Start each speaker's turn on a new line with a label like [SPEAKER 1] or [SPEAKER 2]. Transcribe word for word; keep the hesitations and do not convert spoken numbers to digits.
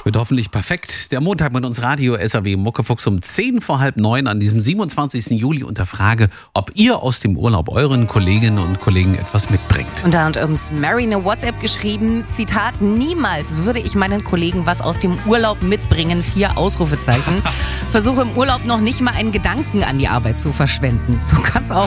[SPEAKER 1] Wird hoffentlich perfekt. Der Montag mit uns Radio S R W Muckefuchs um zehn vor halb neun an diesem siebenundzwanzigsten Juli unter Frage, ob ihr aus dem Urlaub euren Kolleginnen und Kollegen etwas mitbringt.
[SPEAKER 2] Und da hat uns Mary eine WhatsApp geschrieben, Zitat, niemals würde ich meinen Kollegen was aus dem Urlaub mitbringen, vier Ausrufezeichen. Versuche im Urlaub noch nicht mal einen Gedanken an die Arbeit zu verschwenden. So kann es auch